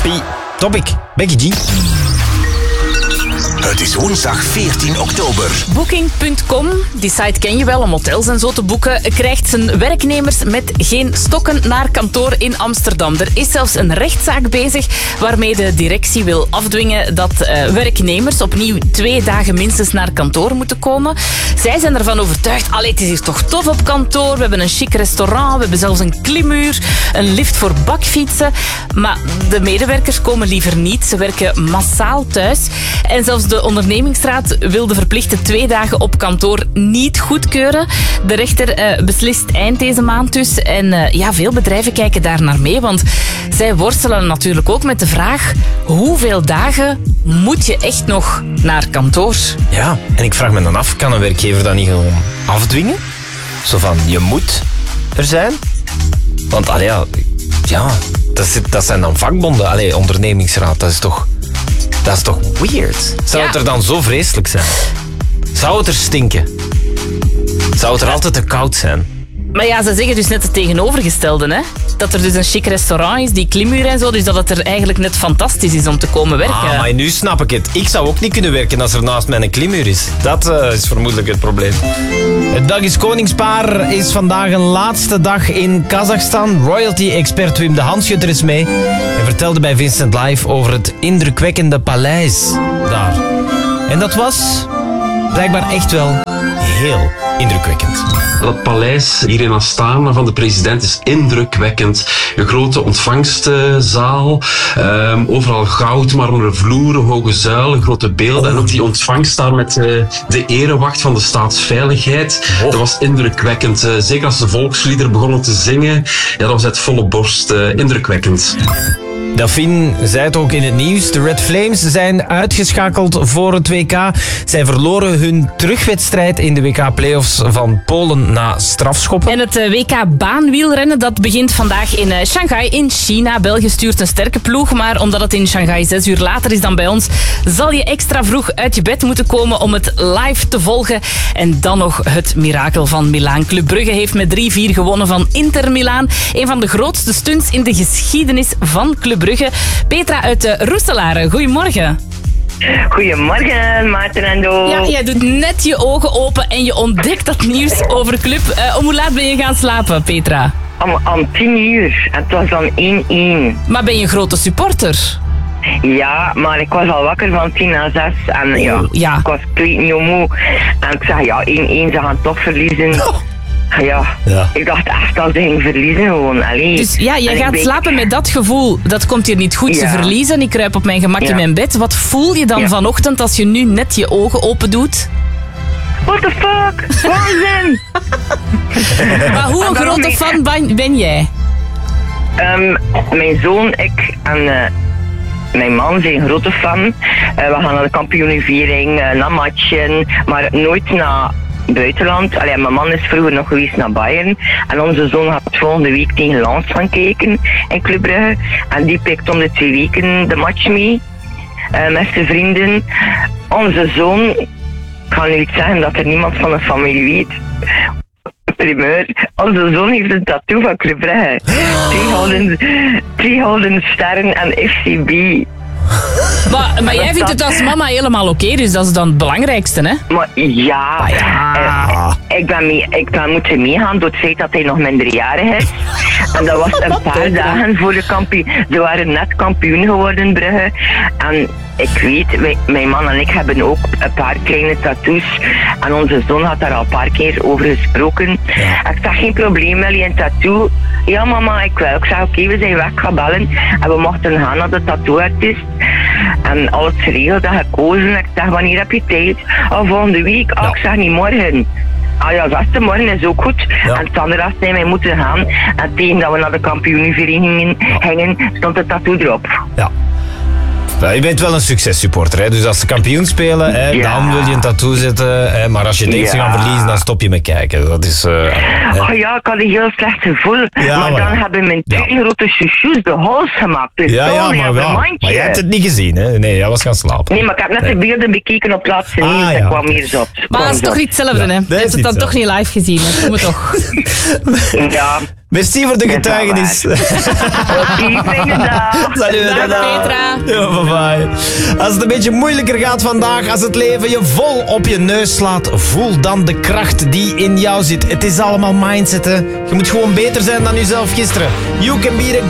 Topic, Becky G. Het is woensdag 14 oktober. Booking.com, die site ken je wel om hotels en zo te boeken, krijgt zijn werknemers met geen stokken naar kantoor in Amsterdam. Er is zelfs een rechtszaak bezig waarmee de directie wil afdwingen dat werknemers opnieuw 2 dagen minstens naar kantoor moeten komen. Zij zijn ervan overtuigd, het is hier toch tof op kantoor, we hebben een chic restaurant, we hebben zelfs een klimuur, een lift voor bakfietsen. Maar de medewerkers komen liever niet, ze werken massaal thuis. En zelfs de ondernemingsraad wil de verplichte 2 dagen op kantoor niet goedkeuren. De rechter beslist eind deze maand dus. En veel bedrijven kijken daar naar mee, want zij worstelen natuurlijk ook met de vraag: hoeveel dagen moet je echt nog naar kantoor? Ja, en ik vraag me dan af, kan een werkgever dat niet gewoon afdwingen? Zo van, je moet er zijn? Want, dat zijn dan vakbonden. Ondernemingsraad, dat is toch weird? Zou het er dan zo vreselijk zijn? Zou het er stinken? Zou het er altijd te koud zijn? Maar ja, ze zeggen dus net het tegenovergestelde, hè? Dat er dus een chic restaurant is, die klimuur en zo, dus dat het er eigenlijk net fantastisch is om te komen werken. Maar nu snap ik het. Ik zou ook niet kunnen werken als er naast mij een klimuur is. Dat is vermoedelijk het probleem. Het Belgisch koningspaar is vandaag een laatste dag in Kazachstan. Royalty-expert Wim de Hanschutter is mee en vertelde bij Vincent Live over het indrukwekkende paleis daar. En dat was blijkbaar echt wel heel indrukwekkend. Dat paleis hier in Astana van de president is indrukwekkend. Een grote ontvangstzaal, overal goud, marmeren vloeren, hoge zuilen, grote beelden. En ook die ontvangst daar met de erewacht van de staatsveiligheid. Dat was indrukwekkend. Zeker als de volksliederen begonnen te zingen. Ja, dat was uit volle borst indrukwekkend. Delphine zei het ook in het nieuws. De Red Flames zijn uitgeschakeld voor het WK. Zij verloren hun terugwedstrijd in de WK-playoffs van Polen na strafschoppen. En het WK baanwielrennen dat begint vandaag in Shanghai in China. België stuurt een sterke ploeg, maar omdat het in Shanghai 6 uur later is dan bij ons, zal je extra vroeg uit je bed moeten komen om het live te volgen. En dan nog het mirakel van Milaan. Club Brugge heeft met 3-4 gewonnen van Inter Milaan. Een van de grootste stunts in de geschiedenis van Club Brugge. Petra uit Roeselare, goedemorgen. Goedemorgen, Maarten en Do. Ja, jij doet net je ogen open en je ontdekt dat nieuws over Club. Om hoe laat ben je gaan slapen, Petra? Om 10 uur. Het was dan 1-1. Maar ben je een grote supporter? Ja, maar ik was al wakker van 10 naar 6. En ik was niet moe. En ik zei, 1-1, ze gaan toch verliezen. Ja, ik dacht echt dat ze ging verliezen gewoon. Dus jij gaat slapen met dat gevoel, dat komt hier niet goed, ze verliezen, ik kruip op mijn gemak in mijn bed. Wat voel je dan vanochtend als je nu net je ogen open doet? What the fuck? Waanzin! Maar hoe een grote fan ben jij? Mijn zoon, ik en mijn man zijn een grote fan. We gaan naar de kampioenenviering, naar matchen, maar nooit naar buitenland. Mijn man is vroeger nog geweest naar Bayern. En onze zoon gaat volgende week tegen Lens gaan kijken in Club Brugge. En die pikt om de 2 weken de match mee. Met zijn vrienden. Onze zoon, ik ga nu iets zeggen dat er niemand van de familie weet. Primeur. Onze zoon heeft een tattoo van Club Brugge. 2 gouden sterren en FCB. Maar jij vindt het als mama helemaal oké, dus dat is dan het belangrijkste, hè? Maar ik ben moeten meegaan door het feit dat hij nog minderjarig is. En dat was een paar dagen voor de kampioen. Ze waren net kampioen geworden, Brugge. En ik weet, mijn man en ik hebben ook een paar kleine tattoos. En onze zoon had daar al een paar keer over gesproken. Ik zag geen probleem met een tattoo. Ja mama, ik wil. Ik zei oké, we zijn weg, ga bellen. En we mochten gaan naar de tattooartiest. En alles geregeld en gekozen. Ik zeg, wanneer heb je tijd? Volgende week. Ik zeg niet morgen. Beste, morgen is ook goed. En Sandra zei, wij moeten gaan. En tegen dat we naar de kampioenenverenigingen gingen, stond de tattoo erop. Ja. Je bent wel een successupporter, hè? Dus als ze kampioen spelen, dan wil je een tattoo zetten. Maar als je denkt ze gaan verliezen, dan stop je met kijken. Dat is... ik had een heel slecht gevoel. Maar dan hebben mijn 2 grote chouchous de hals gemaakt. Dus maar jij hebt het niet gezien, hè? Nee, jij was gaan slapen. Nee, maar ik heb net de beelden bekeken op plaats 1. Dat kwam hier zot. Maar dat is toch niet hetzelfde, hè? Je hebt het dan toch niet live gezien, hè? Kom het toch. Merci voor de getuigenis. Oké, fijne dag. Salut, Dag Dada. Petra. Ja, bye. Als het een beetje moeilijker gaat vandaag, als het leven je vol op je neus slaat, voel dan de kracht die in jou zit. Het is allemaal mindset, hè. Je moet gewoon beter zijn dan jezelf gisteren. You can be the